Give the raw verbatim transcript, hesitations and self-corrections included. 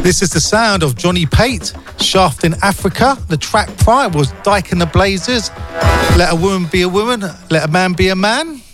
This is the sound of Johnny Pate, Shaft in Africa. The track prior was Dyke and the Blazers, Let a Woman Be a Woman, Let a Man Be a Man.